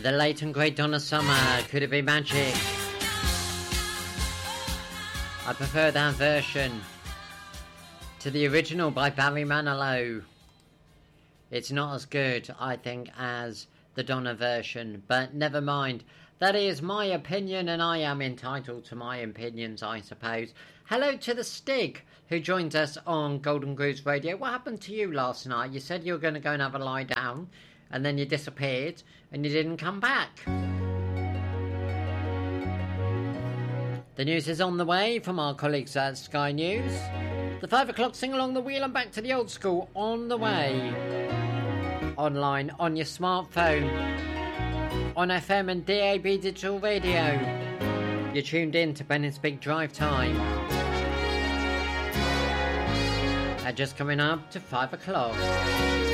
The late and great Donna Summer, Could It Be Magic? I prefer that version to the original by Barry Manilow. It's not as good, I think, as the Donna version, but never mind. That is my opinion, and I am entitled to my opinions, I suppose. Hello to the Stig, who joins us on Golden Grooves Radio. What happened to you last night? You said you were going to go and have a lie down, and then you disappeared, and you didn't come back. The news is on the way from our colleagues at Sky News. The 5 o'clock sing along the wheel and back to the old school on the way. Online, on your smartphone, on FM and DAB digital radio. You're tuned in to Bennett's Big Drive Time. And just coming up to 5 o'clock.